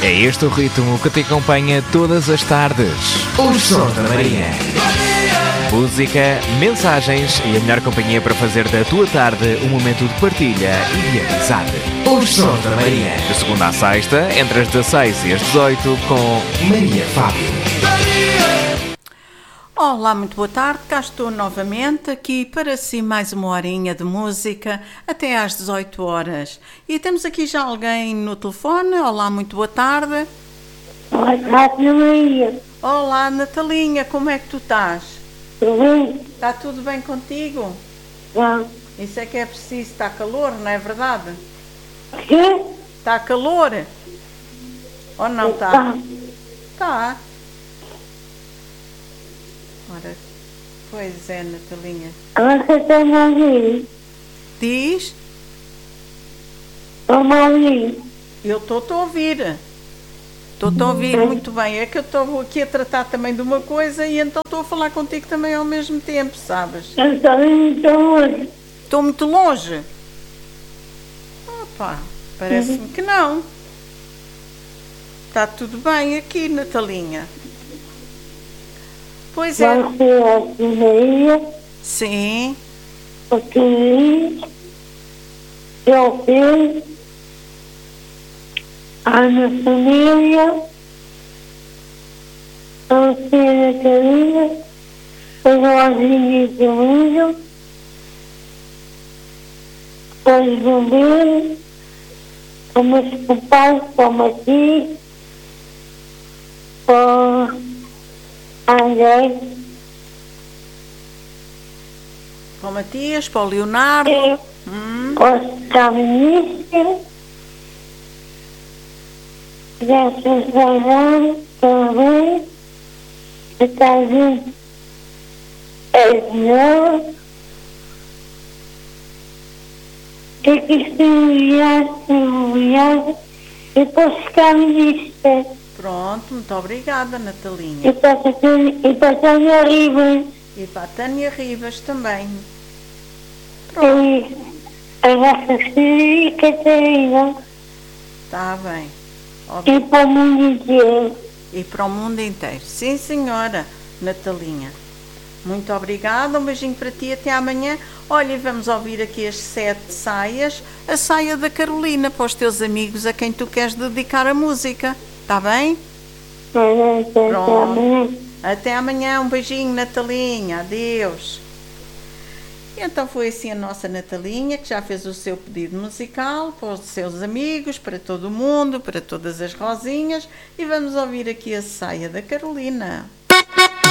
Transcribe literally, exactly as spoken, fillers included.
É este o ritmo que te acompanha todas as tardes. Os Sons da Maria. Música, mensagens e a melhor companhia para fazer da tua tarde um momento de partilha e de amizade. Os Sons da Maria. De segunda à sexta, entre as dezasseis e as dezoito, com Maria Fábio. Olá, muito boa tarde, cá estou novamente aqui para si mais uma horinha de música até às dezoito horas. E temos aqui já alguém no telefone. Olá, muito boa tarde. Boa tarde, Maria. Olá, Natalinha, como é que tu estás? Tudo bem? Está tudo bem contigo? Não. Isso é que é preciso, está calor, não é verdade? Quê? Está calor? Ou não está? Tá. Está. Ora, pois é, Natalinha. Você está me ouvindo? Diz? Estou me ouvindo? Eu estou-te a ouvir. Estou-te a ouvir muito bem. É que eu estou aqui a tratar também de uma coisa e então estou a falar contigo também ao mesmo tempo, sabes? Eu estou muito longe. Estou muito longe? Opa, parece-me que não. Está tudo bem aqui, Natalinha. Pois é. Você é de Maria, Sim. o Turim, eu fiz, a minha família, a filha Carina, os lozinhos de milho, os bombeiros, os meus compadres, o Mati, o André, Para o Matias, para o Leonardo. eu, Hum. o Caministro, Graças Deus, também, está vindo, é não, e que se enviasse, enviasse, e para os caministros. Pronto, muito obrigada, Natalinha. E para e para Tânia Ribas, E para a Tânia Ribas também. e a nossa filha Catarina, Está bem. e para o mundo inteiro. E para o mundo inteiro. Sim, senhora, Natalinha. Muito obrigada, um beijinho para ti, até amanhã. Olha, vamos ouvir aqui as sete saias. A saia da Carolina para os teus amigos a quem tu queres dedicar a música. Está bem? Pronto. Até amanhã, um beijinho, Natalinha. Adeus. E então foi assim a nossa Natalinha, que já fez o seu pedido musical para os seus amigos, para todo o mundo, para todas as rosinhas. E vamos ouvir aqui a saia da Carolina.